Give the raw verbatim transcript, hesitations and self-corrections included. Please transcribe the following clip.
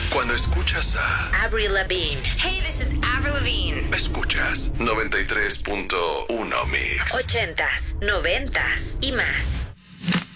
Cuando escuchas a Avril Lavigne. Hey, this is Avril Lavigne. Escuchas noventa y tres punto uno Mix. Ochentas, noventas y más.